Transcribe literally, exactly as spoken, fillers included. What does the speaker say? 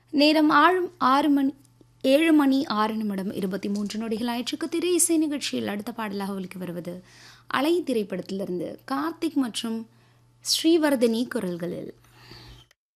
நேரம் ஆறு ஆறு மணி ஏழு மணி ஆறு நிமிடம் இருபத்தி மூன்று நொடிகள் ஆயிற்றுக்கு. திரை இசை நிகழ்ச்சியில் அடுத்த பாடலாக ஒலிக்க வருவது அலை திரைப்படத்திலிருந்து கார்த்திக் மற்றும் ஸ்ரீவர்தினி குரல்களில்.